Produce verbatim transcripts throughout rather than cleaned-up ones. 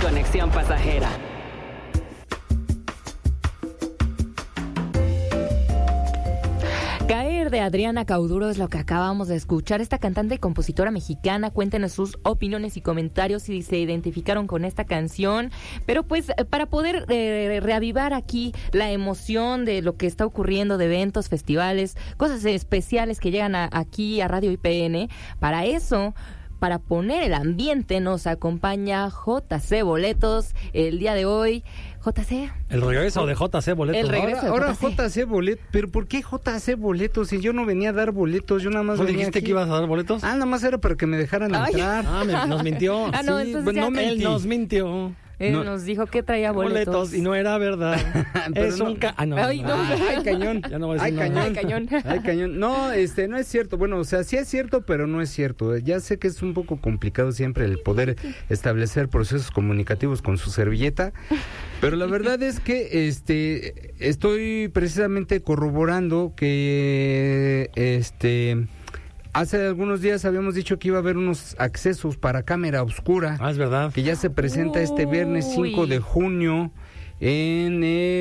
conexión pasajera. Caer de Adriana Cauduro es lo que acabamos de escuchar. Esta cantante y compositora mexicana, cuéntenos sus opiniones y comentarios si se identificaron con esta canción. Pero pues para poder eh, reavivar aquí la emoción de lo que está ocurriendo, de eventos, festivales, cosas especiales que llegan a, aquí a Radio I P N, para eso... Para poner el ambiente nos acompaña J C Boletos el día de hoy. J C. El regreso de J C Boletos. El regreso ahora, de J C. ahora J C Boletos. ¿Pero por qué J C Boletos? Si yo no venía a dar boletos, yo nada más ¿No venía dijiste aquí. que ibas a dar boletos? Ah, nada más era para que me dejaran Ay. entrar. Ah, me, nos mintió. Ah, no, Sí, entonces pues ya no te- me- Él nos mintió. Él No. nos dijo que traía boletos. Boletos y no era verdad. Pero es no. un ca... Ah, no. Ay, no. Ay, cañón. Ya no voy a Ay, decir nada. cañón. Ay, cañón. Ay, cañón. No, este, no es cierto. Bueno, o sea, sí es cierto, pero no es cierto. Ya sé que es un poco complicado siempre el poder establecer procesos comunicativos con su servilleta, pero la verdad es que, este, estoy precisamente corroborando que, este, hace algunos días habíamos dicho que iba a haber unos accesos para cámara oscura. Ah, es verdad. Que ya se presenta este viernes cinco Uy. de junio en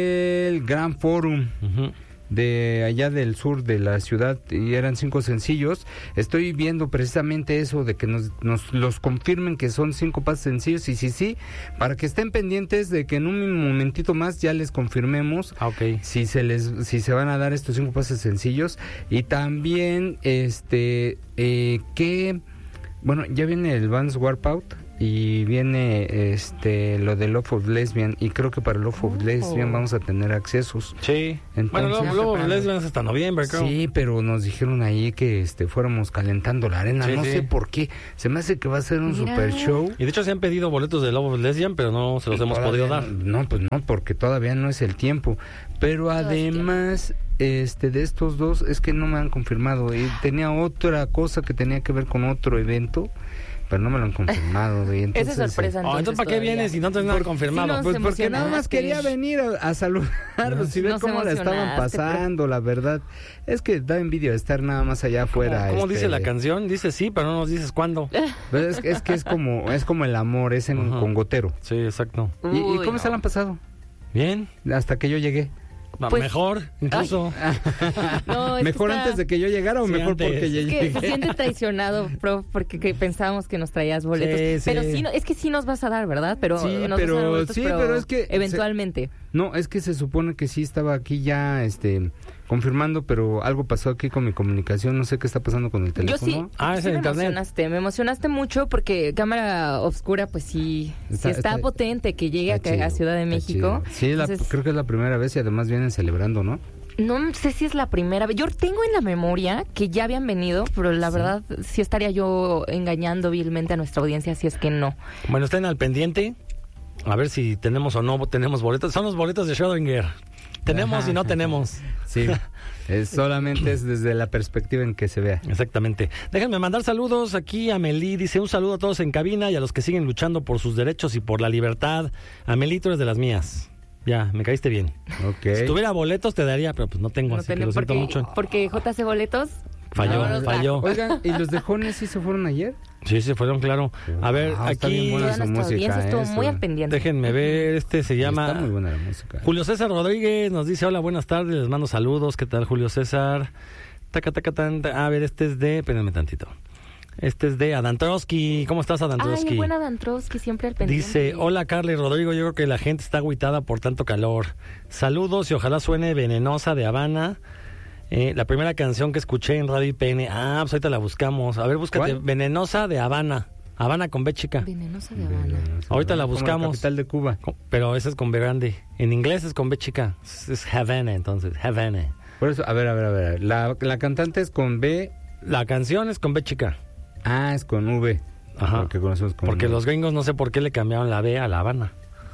el Gran Forum Ujú. de allá del sur de la ciudad, y eran cinco sencillos. Estoy viendo precisamente eso, de que nos, nos los confirmen que son cinco pases sencillos, y sí, sí, para que estén pendientes de que en un momentito más ya les confirmemos Ah, ok. si se les si se van a dar estos cinco pases sencillos. Y también este eh, que bueno, ya viene el Vans Warpout y viene este lo de Love of Lesbian, y creo que para Love of Oh. Lesbian vamos a tener accesos. Sí. Entonces- bueno, luego, luego lesbianas hasta noviembre, creo. Sí, pero nos dijeron ahí que este fuéramos calentando la arena, Sí, no sí. sé por qué. Se me hace que va a ser un Mira. super show. Y de hecho se han pedido boletos de Love of Lesbian, pero no se los hemos Todavía podido dar. No, pues no, porque todavía no es el tiempo. Pero además, este, de estos dos, es que no me han confirmado. Y tenía otra cosa que tenía que ver con otro evento, pero no me lo han confirmado. Y entonces, Esa es sorpresa. Oh, entonces, ¿para qué todavía. vienes si no tienes nada confirmado? Sí, no. Pues Nos porque nada más emocionaste. quería venir a, a saludarlos y ver Nos cómo la estaban emocionaste, pasando, la verdad. Es que da envidia estar nada más allá afuera. ¿Cómo este, dice la canción? Dice sí, pero no nos dices cuándo. Pero es, es que es como es como el amor, es en, Ajá. con gotero. Sí, exacto. ¿Y, y Uy, cómo no. se la han pasado? Bien. Hasta que yo llegué. Va, Pues- mejor, incluso. No, es que ¿Mejor está- antes de que yo llegara o Sí, mejor antes. porque ya Es que llegué? se siente traicionado, prof, porque que pensábamos que nos traías boletos. Sí, sí. Pero sí, no, es que sí nos vas a dar, ¿verdad? Pero Sí, nos vas a pero- dar boletos, sí, pero es que eventualmente. No, es que se supone que sí estaba aquí ya este confirmando, pero algo pasó aquí con mi comunicación, no sé qué está pasando con el Yo teléfono. sí, Ah, es sí en me internet. emocionaste, me emocionaste mucho porque cámara oscura, pues sí, Está- sí está, está- potente que llegue Está acá a chido, Ciudad de está México. chido. Sí, la- Entonces, creo que es la primera vez y además vienen celebrando, ¿no? no sé si es la primera vez. Yo tengo en la memoria que ya habían venido, pero la verdad sí estaría yo engañando vilmente a nuestra audiencia si es que no. Bueno, estén al pendiente. A ver si tenemos o no tenemos boletos. Son los boletos de Schrödinger. Tenemos Ajá. y no tenemos. Sí, es, solamente es desde la perspectiva en que se vea. Exactamente. Déjenme mandar saludos aquí a Meli. Dice un saludo a todos en cabina y a los que siguen luchando por sus derechos y por la libertad. Amelí, tú eres de las mías. Ya, me caíste bien. Ok. Si tuviera boletos te daría, pero pues no tengo, No así que tenemos- lo siento porque, mucho. porque J C Boletos Falló, no nos da. falló. Oigan, ¿y los de Jones sí se fueron ayer? Sí, se fueron, claro. A ver, Ah, está bien aquí buena Toda su nuestra música, audiencia estuvo eso. muy al pendiente. déjenme ver. Este se llama... Está muy buena la música. Julio César Rodríguez nos dice, hola, buenas tardes, les mando saludos. ¿Qué tal, Julio César? Taca, taca, tan, ta- A ver, este es de... Espérenme tantito. Este es de Adantrowski. ¿Cómo estás, Adantrowski? Ay, buena Dantrowski, siempre al pendiente. Dice, hola, Carla y Rodrigo, yo creo que la gente está agüitada por tanto calor. Saludos y ojalá suene Venenosa de Habana. Eh, la primera canción que escuché en Radio I P N. Ah, pues ahorita la buscamos. A ver, búscate. ¿Cuál? Venenosa de Habana. Habana con B chica. Venenosa de Habana. Ahorita la Como buscamos. capital de Cuba. Co- Pero esa es con B grande. En inglés es con B chica. Es, es Havana, entonces. Havana. Por eso, a ver, a ver, a ver. La, la cantante es con B. La canción es con B chica. Ah, es con V. Ajá. Porque conocemos con Porque V. los gringos no sé por qué le cambiaron la B a la Habana.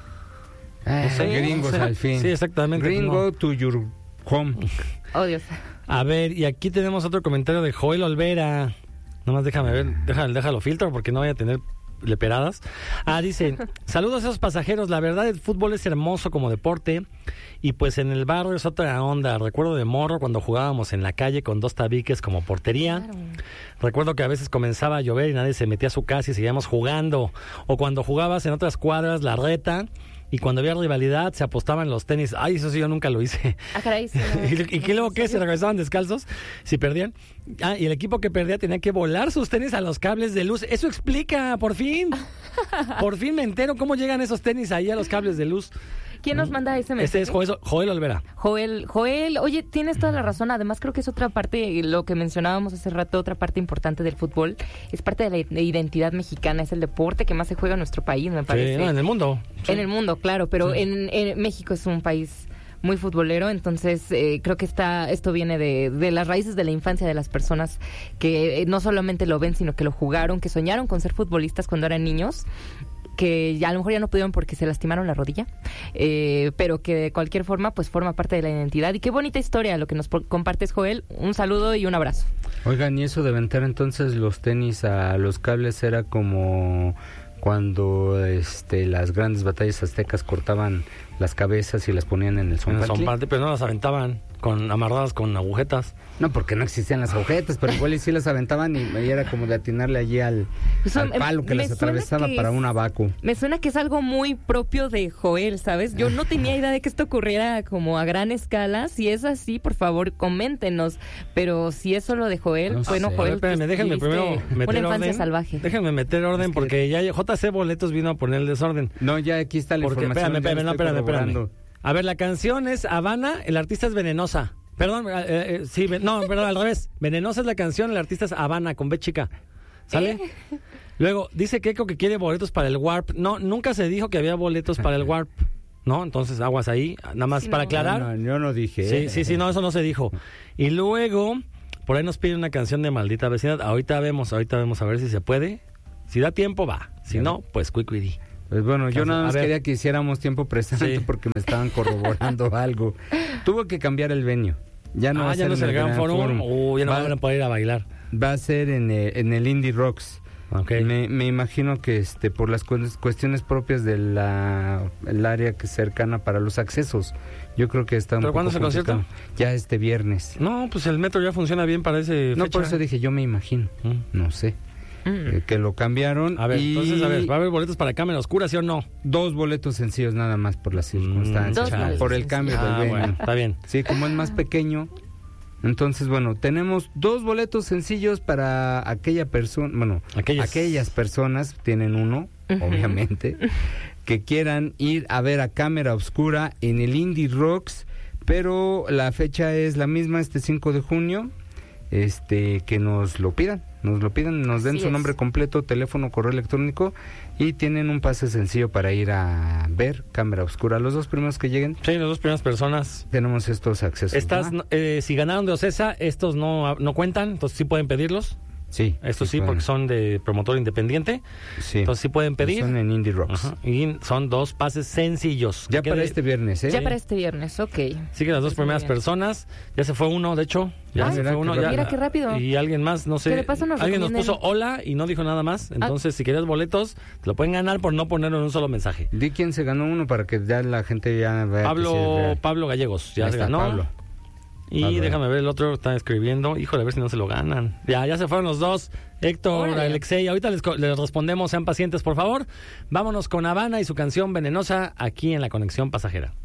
Ah, no sé, gringos no sé. al fin. Sí, exactamente, Gringo no. to your home. Oh, Dios. A ver, y aquí tenemos otro comentario de Joel Olvera. Nomás déjame ver, déjalo, déjalo filtro porque no voy a tener leperadas. Ah, dice, saludos a esos pasajeros, la verdad el fútbol es hermoso como deporte y pues en el barrio es otra onda. Recuerdo de morro cuando jugábamos en la calle con dos tabiques como portería. Claro. Recuerdo que a veces comenzaba a llover y nadie se metía a su casa y seguíamos jugando. O cuando jugabas en otras cuadras, la reta, y cuando había rivalidad se apostaban los tenis. Ay, eso sí, yo nunca lo hice. Ah, caray, sí, no. ¿Y, y qué luego qué? ¿Se regresaban descalzos si perdían? Ah, y el equipo que perdía tenía que volar sus tenis a los cables de luz. Eso explica, por fin. Por fin me entero cómo llegan esos tenis ahí a los cables de luz. ¿Quién nos manda ese mensaje? Este es Joel, Joel Olvera. Joel, Joel, oye, tienes toda la razón. Además, creo que es otra parte, lo que mencionábamos hace rato, otra parte importante del fútbol. Es parte de la identidad mexicana. Es el deporte que más se juega en nuestro país, me parece. Sí, no, en el mundo. Sí. En el mundo, claro. Pero sí. en, en México es un país muy futbolero, entonces eh, creo que está esto viene de, de las raíces de la infancia de las personas que eh, no solamente lo ven, sino que lo jugaron, que soñaron con ser futbolistas cuando eran niños, que ya a lo mejor ya no pudieron porque se lastimaron la rodilla, eh, pero que de cualquier forma pues forma parte de la identidad. Y qué bonita historia lo que nos compartes, Joel. Un saludo y un abrazo. Oigan, y eso de aventar entonces los tenis a los cables era como cuando este las grandes batallas aztecas cortaban las cabezas y las ponían en el zompantli. Pero no las aventaban con amarradas con agujetas. No, porque no existían las agujetas, pero igual y sí las aventaban y, y era como de atinarle allí al, pues, al palo que las atravesaba para es, un abaco. Me suena que es algo muy propio de Joel, ¿sabes? Yo no tenía idea de que esto ocurriera como a gran escala. Si es así, por favor, coméntenos. Pero si es solo de Joel, no bueno, sé. Joel, espérenme, pues, déjenme primero meter una infancia orden. salvaje. Déjenme meter orden es que porque ya J C Boletos vino a poner el desorden. No, ya aquí está la porque, información. Espérame, espérame, no, espérame, espérame. A ver, la canción es Habana, el artista es Venenosa. Perdón, eh, eh, sí, no, perdón, al revés. Venenosa es la canción, el artista es Habana, con B chica. ¿Sale? ¿Eh? Luego, dice Keiko que quiere boletos para el Warp. No, nunca se dijo que había boletos para el Warp. ¿No? Entonces, aguas ahí. Nada más sí, para no. aclarar. No, no, yo no dije. Sí, sí, sí, no, eso no se dijo. Y luego, por ahí nos pide una canción de Maldita Vecindad. Ahorita vemos, ahorita vemos a ver si se puede. Si da tiempo, va. Si no, pues cuicuidi. Pues bueno, yo nada más quería que hiciéramos tiempo presente sí. porque me estaban corroborando algo. Tuvo que cambiar el venue. Ya no ah, va a ya ser no es el Gran Forum. Uh, ya no va, van a poder ir a bailar. Va a ser en, eh, en el Indie Rocks. Okay. Me, me imagino que este por las cu- cuestiones propias de la el área que es cercana para los accesos. Yo creo que está un ¿Pero poco cuándo es el concierto? Ya este viernes. No, pues el metro ya funciona bien para ese No, fecha. por eso dije, yo me imagino. Mm. No sé. Mm. Eh, que lo cambiaron. A ver, y... entonces, a ver, ¿va a haber boletos para Cámara Oscura, sí o no? Dos boletos sencillos nada más por las circunstancias. Mm, por el cambio ah, del venue. Bueno, está bien. Sí, como es más pequeño. Entonces, bueno, tenemos dos boletos sencillos para aquella persona, bueno, aquellas, aquellas personas, tienen uno, uh-huh. obviamente, que quieran ir a ver a Cámara Oscura en el Indie Rocks, pero la fecha es la misma, este cinco de junio, este, que nos lo pidan, nos lo pidan, nos den Así su es. nombre completo, teléfono, correo electrónico y tienen un pase sencillo para ir a ver Cámara Oscura. Los dos primeros que lleguen. Sí, las dos primeras personas. Tenemos estos accesos. Estas, ¿no? eh, si ganaron de Ocesa, estos no, no cuentan, entonces sí pueden pedirlos. Sí. Estos sí, sí porque son de promotor independiente. Sí. Entonces sí pueden pedir. Son en Indie Rocks. Ajá. Y son dos pases sencillos. Ya para de... este viernes, ¿eh? Ya para este viernes, ok. Sí, que las dos primeras personas. Ya se fue uno, de hecho. Ya ah, se fue uno. Ya, mira qué rápido. Y alguien más, no sé. ¿Qué le pasa? Nos alguien nos puso hola y no dijo nada más. Entonces, ah. si querías boletos, te lo pueden ganar por no ponerlo en un solo mensaje. Di quién se ganó uno para que ya la gente ya vea. Pablo, Pablo Gallegos. Ya Ahí se está, ganó. Pablo. Y Pablo. Déjame ver el otro, están escribiendo. Híjole, a ver si no se lo ganan. Ya, ya se fueron los dos. Héctor, Órale. Alexei, ahorita les, les respondemos, sean pacientes, por favor. Vámonos con Habana y su canción Venenosa aquí en La Conexión Pasajera.